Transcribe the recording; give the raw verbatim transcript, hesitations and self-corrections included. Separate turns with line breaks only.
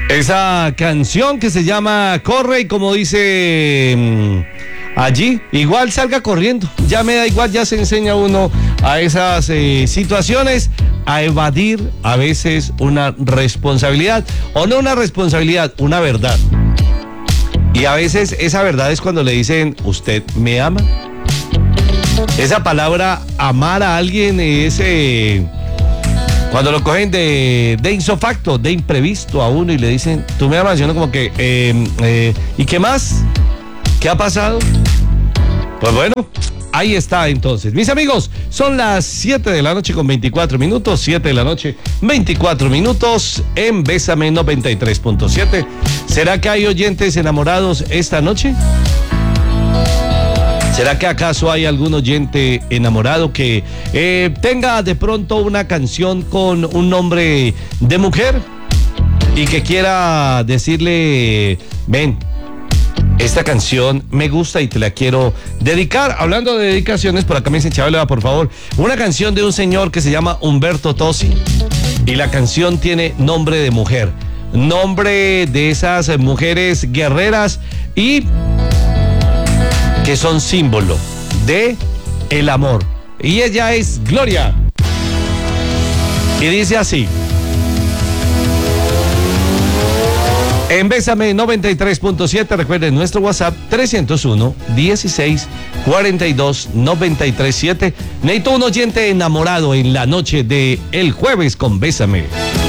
Esa canción que se llama Corre y como dice mmm, allí, igual salga corriendo. Ya me da igual, ya se enseña uno a esas eh, situaciones a evadir a veces una responsabilidad, o no una responsabilidad, una verdad. Y a veces esa verdad es cuando le dicen, ¿usted me ama? Esa palabra amar a alguien es eh, cuando lo cogen de, de insofacto, de imprevisto a uno y le dicen, tú me amas, y uno como que, eh, eh, ¿y qué más? ¿Qué ha pasado? Pues bueno, ahí está entonces. Mis amigos, son las siete de la noche con veinticuatro minutos, siete de la noche, veinticuatro minutos en Bésame noventa y tres punto siete. ¿Será que hay oyentes enamorados esta noche? ¿Será que acaso hay algún oyente enamorado que eh, tenga de pronto una canción con un nombre de mujer y que quiera decirle, ven, esta canción me gusta y te la quiero dedicar? Hablando de dedicaciones, por acá me dicen, Chabela, por favor, una canción de un señor que se llama Humberto Tozzi y la canción tiene nombre de mujer, nombre de esas mujeres guerreras y que son símbolo de el amor. Y ella es Gloria. Y dice así. En Bésame noventa y tres punto siete, recuerden nuestro WhatsApp trescientos uno, dieciséis, cuarenta y dos, noventa y tres, siete. Necesito un oyente enamorado en la noche de el jueves con Bésame.